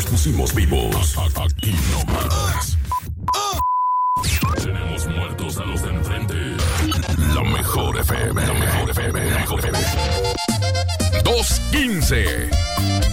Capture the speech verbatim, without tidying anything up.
los pusimos vivos. Aquí nomás. Tenemos muertos a los de enfrente. La mejor F M. La mejor F M. La mejor F M. dos quince.